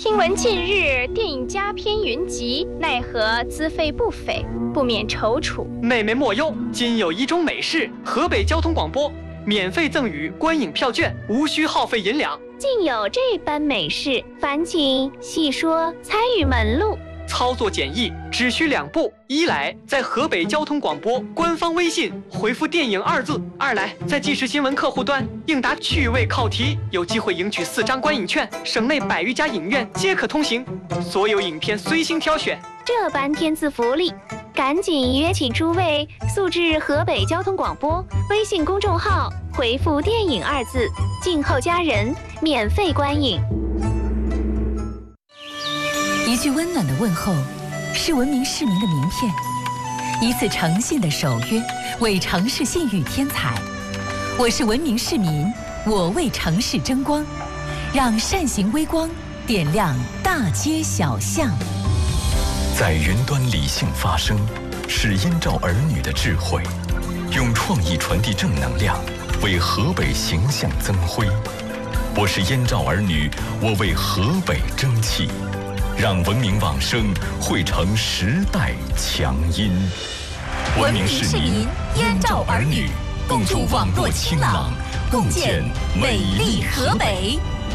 听闻近日电影佳片云集，奈何资费不菲，不免踌躇。 妹妹莫忧，今有一种美事，河北交通广播免费赠予观影票券，无需耗费银两。 竟有这般美事，烦请细说参与门路。 操作简易，只需2步：一来在河北交通广播官方微信回复电影2字；二来在即时新闻客户端应答趣味考题，有机会赢取4张观影券，省内100余家影院皆可通行，所有影片随心挑选。 这般天赐福利，赶紧约请诸位速至河北交通广播微信公众号回复电影2字，静候佳人，免费观影。 一句温暖的问候，是文明市民的名片；一次诚信的守约，为城市信誉添彩。我是文明市民，我为城市争光，让善行微光点亮大街小巷。 在云端理性发声，是燕赵儿女的智慧，用创意传递正能量，为河北形象增辉。我是燕赵儿女，我为河北争气。让文明往生汇成时代强音。 文明市民，燕赵儿女，共筑网络清朗，共建美丽河北。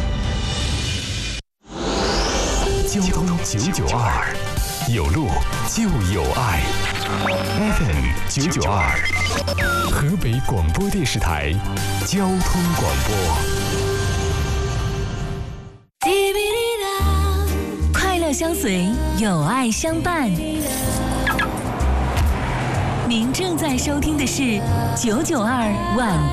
交通992，有路就有爱。FM 992，河北广播电视台交通广播。 快乐相随，有爱相伴。您正在收听的是992晚